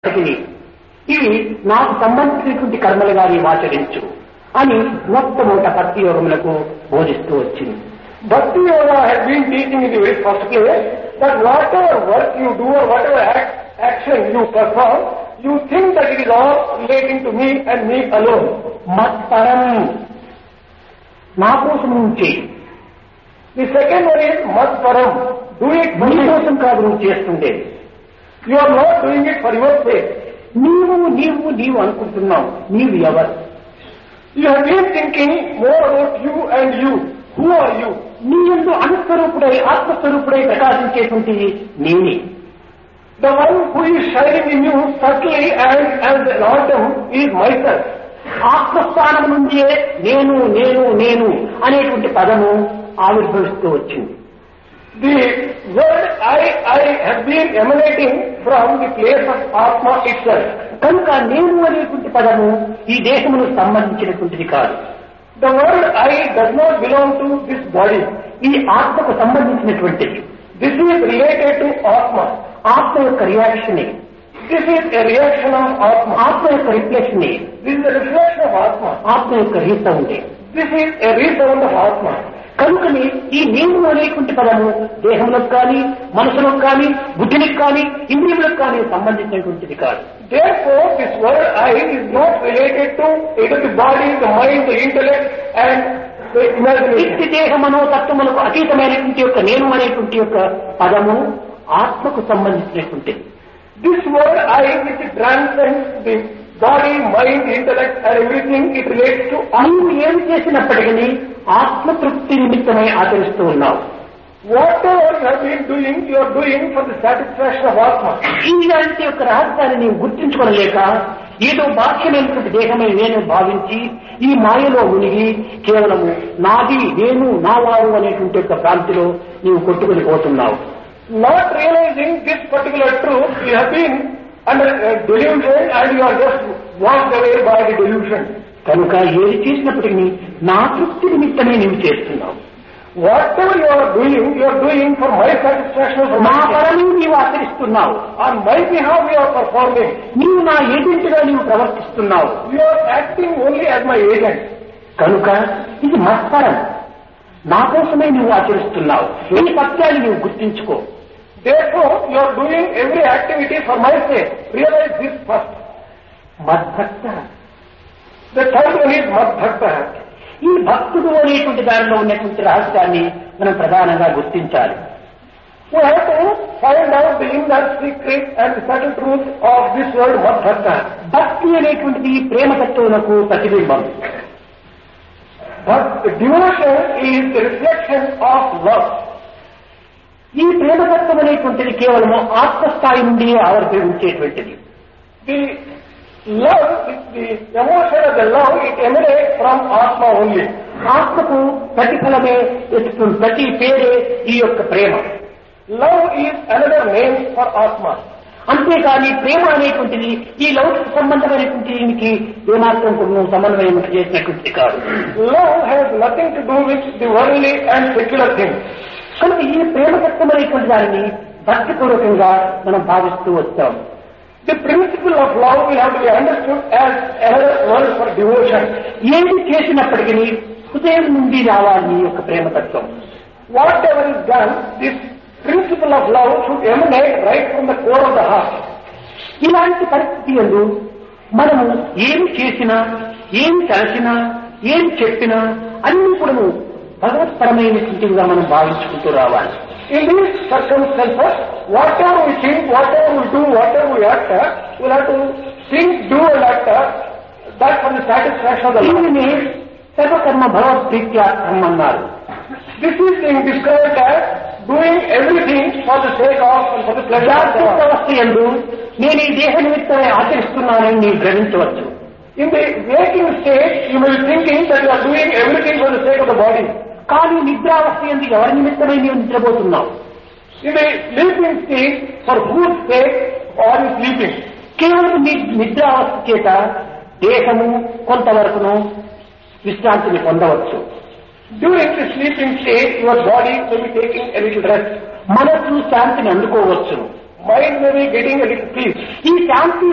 ఇవి నాకు సంబంధించినటువంటి కర్మలుగా నీవు ఆచరించు అని మొట్టమొదట భక్తి యోగములకు బోధిస్తూ వచ్చింది. Bhakti Yoga has been teaching in the very first place that whatever work you do or whatever action you perform, you think that it is all relating to me and me alone. మత్పరం నా కోసం నుంచి. The second one is Matparam. Do it for నీ me. కోసం కాదు నువ్వు చేస్తుండేది. You are not doing it for your sake. నీవు అనుకుంటున్నావు. నీవు ఎవరు? You have been thinking more about you and you. Who are you? నీ యందు అనుస్వరూపుడై ఆత్మస్వరూపుడై ప్రకాశించేటువంటి నేనే. The one who is shining in you subtly and as an autumn is myself. ఆత్మస్థానం నుంచే నేను నేను నేను అనేటువంటి పదము ఆవిర్భవిస్తూ వచ్చింది. The word I have been emanating from the place of Atma itself. కనుక నేను అనేటువంటి పదము ఈ దేశమునకు సంబంధించినటువంటిది కాదు. The word I does not belong to this body. ఇది ఆత్మకు సంబంధించినటువంటిది. This is related to Atma. ఆత్మ యొక్క రియాక్షనే. This is a reaction of Atma. ఆత్మ యొక్క రిఫ్లెక్షనే. This is a reflection of Atma. ఆత్మ యొక్క రీసౌండే. This is a resound of Atma. కనుకని ఈ నేను అనేటువంటి పదము దేహములకు కానీ మనసులకు కానీ బుద్ధికి కానీ ఇంద్రియములకు కానీ సంబంధించినటువంటిది కాదు. Therefore, this word I is not related to either the body, the mind, the intellect and the imagination. వ్యక్తి దేహ మనోతత్వములకు అతీతమైనటువంటి యొక్క నేను అనేటువంటి యొక్క పదము ఆత్మకు సంబంధించినటువంటిది. This word I, which transcends the body, mind, intellect and everything, it relates to నీవు ఏమి చేసినప్పటికీ ఆత్మతృప్తి నిమిత్తమై ఆచరిస్తూ ఉన్నావు. whatever you have been doing, you are doing for the satisfaction of Atma. ఇలాంటి యొక్క రహస్యాన్ని నీవు గుర్తించుకోలేక ఏదో బాహ్యమైనటువంటి దేహమై నేను భావించి ఈ మాయలో మునిగి కేవలము నాది నేను నావారు అనేటువంటి యొక్క ప్రాంతిలో నీవు కొట్టుకుని పోతున్నావు. Not realizing this particular truth, you have been under a delusion and you are just washed away by the delusion. కనుక ఏది చేసినప్పటికీ నా తృప్తి నిమిత్తమే నీవు చేస్తున్నావు. Whatever you are doing for my satisfaction, for నా my పరమే నీవు ఆచరిస్తున్నావు. on my behalf you are performing. నీవు నా ఏజెంట్గా నీవు ప్రవర్తిస్తున్నావు. You are acting only as my agent. కనుక ఇది మత్పరం. నా కోసమే నువ్వు ఆచరిస్తున్నావు. ఈ సత్యాన్ని నువ్వు గుర్తించుకో. Therefore, you are doing every activity for my sake. Realize this first. మద్భక్త. The third one is Madbhakta. ఈ భక్తుడు అనేటువంటి దానిలో ఉన్నటువంటి రహస్యాన్ని మనం ప్రధానంగా గుర్తించాలి. We have to find out the inner secret and the subtle truth of this word Madbhakta. భక్తి అనేటువంటిది ప్రేమతత్వమునకు ప్రతిబింబం. But devotion is the reflection of love. ఈ ప్రేమతత్వం అనేటువంటిది కేవలము ఆత్మస్థాయి నుండి ఆవిర్భవించేటువంటిది. The love, the emotion of the love, it emanates from Atma only. ఆత్మకు ప్రతిఫలమే ఇస్తుంది. ప్రతి పేరే ఈ యొక్క ప్రేమ. Love is another name for Atma. అంతేకాని ప్రేమ అనేటువంటిది ఈ లౌకిక సంబంధమైనటువంటి దీనికి ఏమాత్రం సమన్వయం చేసినటువంటిది కాదు. Love has nothing to do with the worldly and secular things. కనుక ఈ ప్రేమతత్వమైనటువంటి దానిని భక్తిపూర్వకంగా మనం భావిస్తూ వచ్చాం. The principle of love will have to be understood as another word for devotion. ఏది చేసినప్పటికీ హృదయం నుండి రావాలి ఈ యొక్క ప్రేమతత్వం. Whatever is done, this principle of love should emanate right from the core of the heart. ఇలాంటి పరిస్థితి యందు మనము ఏమి చేసినా ఏమి తలచినా ఏమి చెప్పినా అన్ని కూడా భగవత్పరమైనటువంటివిగా మనం భావించుకుంటూ రావాలి. In these circumstances, whatever we think, whatever we do, whatever we utter, we'll have to think, do and utter that for the satisfaction of the Lord. దీనిని సర్వకర్మ భగవద్ప్రీత్యార్థం అన్నారు. This is being described as doing everything for the sake of and for the pleasure of జాగ్రత్త God. అవస్థ యందు నేను ఈ దేహ నిమిత్తమే ఆచరిస్తున్నానని నీవు గ్రహించవచ్చు. In the waking state, you may be thinking that you are doing everything for the sake of the body. కానీ నిద్రావస్థ యందు ఎవరి నిమిత్తమై నీవు నిద్రపోతున్నావు? In the sleeping state, for whose sake are you sleeping? కేవలం నిద్రావస్థ చేత దేహము కొంతవరకును విశ్రాంతిని పొందవచ్చు. During the sleeping state, your body may be taking a little rest. మనసు శాంతిని అందుకోవచ్చు. Mind may be getting a little peace. ఈ శాంతి